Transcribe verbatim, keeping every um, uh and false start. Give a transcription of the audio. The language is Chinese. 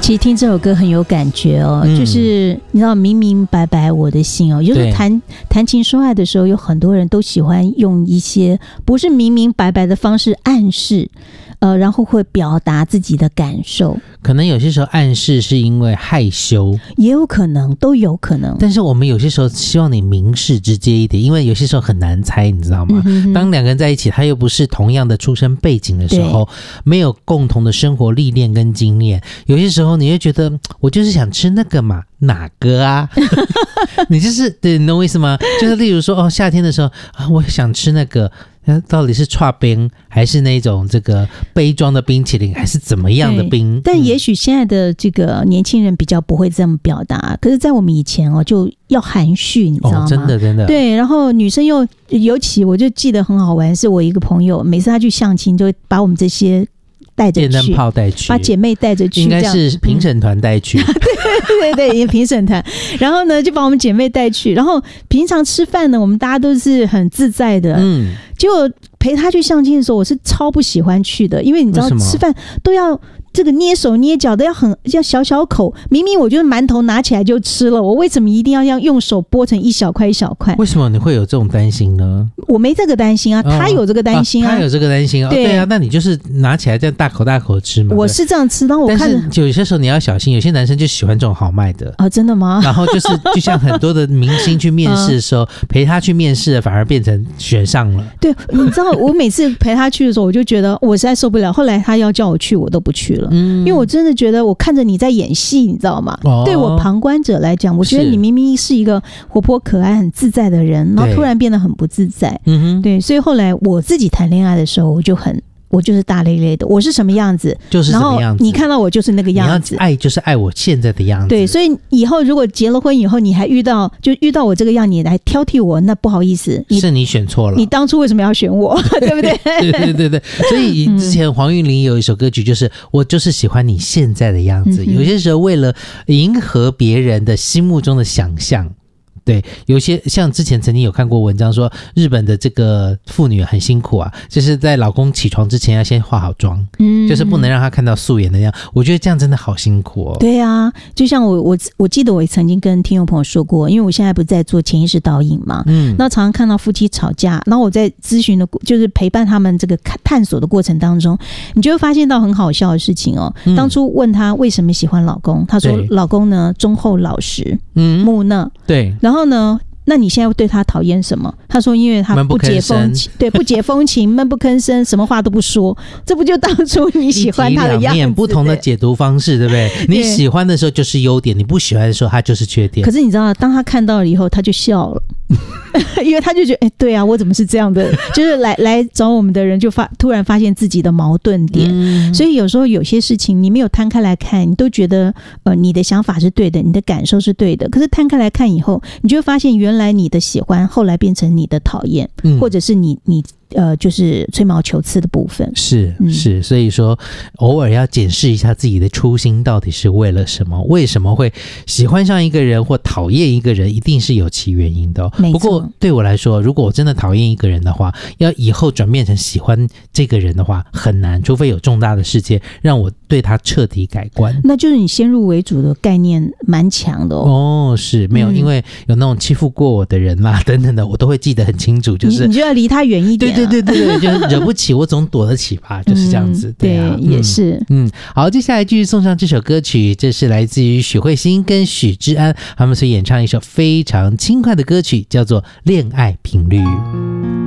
其实听这首歌很有感觉哦，嗯、就是你知道明明白白我的心哦，就是谈谈情说爱的时候，有很多人都喜欢用一些不是明明白白的方式暗示，呃，然后会表达自己的感受。 可能有些时候暗示是因为害羞， 也有可能，都有可能。 但是我们有些时候希望你明示直接一点，因为有些时候很难猜，你知道吗？嗯、当两个人在一起，他又不是同样的出身背景的时候，没有共同的生活历练跟经验，有些时候你会觉得，我就是想吃那个嘛，哪个啊？你就是对，你懂我意思吗？就是例如说，哦，夏天的时候啊，我想吃那个。到底是剉冰还是那种这个杯装的冰淇淋，还是怎么样的冰？ 但也许现在的这个年轻人比较不会这么表达，可是在我们以前哦，就要含蓄，你知道吗？ 哦、真的真的。对， 然后女生又尤其，我就记得很好玩，是我一个朋友，每次他去相亲，就会把我们这些带着去， 电灯泡带去， 把姐妹带着去， 应该是评审团带去。嗯、 对对对，评审团。然后呢，就把我们姐妹带去。然后平常吃饭呢，我们大家都是很自在的。嗯。结果陪他去相亲的时候，我是超不喜欢去的，因为你知道吃饭都要这个捏手捏脚的，要很要小小口。明明我就是馒头拿起来就吃了，我为什么一定要要用手剥成一小块一小块？ 为什么你会有这种担心呢？ 我没这个担心啊，哦、他有这个担心啊， 啊他有这个担心啊。对, 哦、对啊，那你就是拿起来这样大口大口吃嘛。 我是这样吃，然后我看着， 但是有些时候你要小心，有些男生就喜欢这种豪迈的啊、哦，真的吗？ 然后就是就像很多的明星去面试的时候，嗯、陪他去面试的反而变成选上了。 对，你知道我每次陪他去的时候，我就觉得我实在受不了。后来他要叫我去，我都不去了，嗯，因为我真的觉得我看着你在演戏，你知道吗？哦、对我旁观者来讲，我觉得你明明是一个活泼可爱、很自在的人，然后突然变得很不自在。嗯哼，对，所以后来我自己谈恋爱的时候，我就很。我就是大咧咧的，我是什么样子就是什么样子， 然后你看到我就是那个样子。 你要爱就是爱我现在的样子。 对，所以以后如果结了婚以后，你还遇到就遇到我这个样，你来挑剔我，那不好意思， 是你选错了。 你当初为什么要选我？对不对？ 对对对对。所以之前黄韵玲有一首歌曲，就是、嗯、我就是喜欢你现在的样子。嗯、有些时候为了迎合别人的心目中的想象。对，有些像之前曾经有看过文章说，日本的这个妇女很辛苦啊，就是在老公起床之前要先化好妆，嗯，就是不能让他看到素颜的样。我觉得这样真的好辛苦哦。 对啊，就像我我我记得我曾经跟听众朋友说过，因为我现在不是在做潜意识导引嘛，嗯，那常常看到夫妻吵架，然后我在咨询的，就是陪伴他们这个探索的过程当中，你就会发现到很好笑的事情哦。嗯、当初问他为什么喜欢老公，他说老公呢忠厚老实，嗯，木讷， 对， 然后。然后呢？那你现在对他讨厌什么？他说因为他不解风情，对，不解风情，闷不吭声，什么话都不说。这不就当初你喜欢他的样子？一体两面， 不同的解读方式，对不对？你喜欢的时候就是优点，你不喜欢的时候他就是缺点。 可是你知道，当他看到了以后，他就笑了。因为他就觉得，哎、欸，对啊，我怎么是这样的？就是来来找我们的人，就发突然发现自己的矛盾点。嗯、所以有时候有些事情你没有摊开来看，你都觉得呃你的想法是对的，你的感受是对的。可是摊开来看以后，你就会发现原来你的喜欢后来变成你的讨厌，嗯、或者是你你。呃，就是吹毛求疵的部分， 是是，所以说偶尔要检视一下自己的初心到底是为了什么，为什么会喜欢上一个人或讨厌一个人，一定是有其原因的、哦。不过对我来说，如果我真的讨厌一个人的话，要以后转变成喜欢这个人的话很难，除非有重大的事件让我对他彻底改观。 那就是你先入为主的概念蛮强的哦。哦，是没有、嗯，因为有那种欺负过我的人啦等等的，我都会记得很清楚，就是你, 你就要离他远一点、啊。对对对对对，就是惹不起我总躲得起吧，就是这样子。 嗯、 对, 啊、 对，也是。 嗯，好，接下来继续送上这首歌曲，这是来自于许慧欣跟许志安他们所演唱一首非常轻快的歌曲，叫做《恋爱频率》。